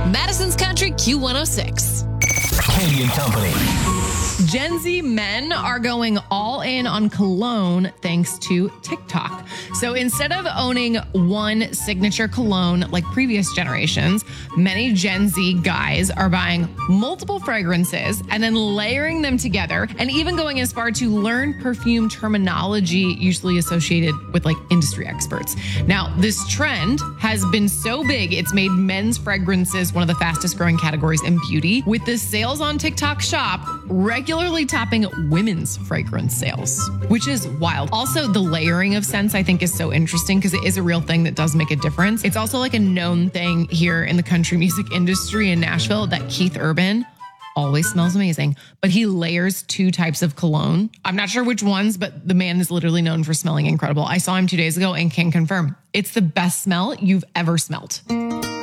Madison's Country Q106. Katie and Company. Gen Z men are going all in on cologne thanks to TikTok. So instead of owning one signature cologne like previous generations, many Gen Z guys are buying multiple fragrances and then layering them together, and even going as far to learn perfume terminology usually associated with like industry experts. Now, this trend has been so big, it's made men's fragrances one of the fastest growing categories in beauty, with the sales on TikTok Shop regularly topping women's fragrance sales, which is wild. Also, the layering of scents I think is so interesting because it is a real thing that does make a difference. It's also like a known thing here in the country music industry in Nashville that Keith Urban always smells amazing, but he layers two types of cologne. I'm not sure which ones, but the man is literally known for smelling incredible. I saw him 2 days ago and can confirm it's the best smell you've ever smelled.